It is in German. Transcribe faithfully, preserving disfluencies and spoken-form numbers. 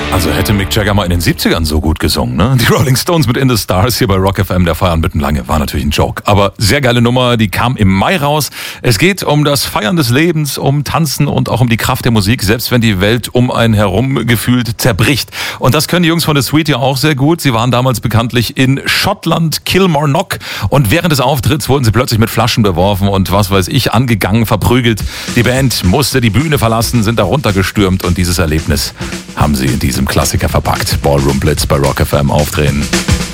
Also hätte Mick Jagger mal in den siebzigern so gut gesungen, ne? Die Rolling Stones mit In the Stars hier bei Rock F M, der Feiern mitten lange, war natürlich ein Joke. Aber sehr geile Nummer, die kam im Mai raus. Es geht um das Feiern des Lebens, um Tanzen und auch um die Kraft der Musik, selbst wenn die Welt um einen herum gefühlt zerbricht. Und das können die Jungs von The Sweet ja auch sehr gut. Sie waren damals bekanntlich in Schottland, Kilmarnock, und während des Auftritts wurden sie plötzlich mit Flaschen beworfen und was weiß ich, angegangen, verprügelt. Die Band musste die Bühne verlassen, sind da runtergestürmt und dieses Erlebnis haben sie in diesem Klassiker verpackt. Ballroom Blitz bei Rock F M aufdrehen.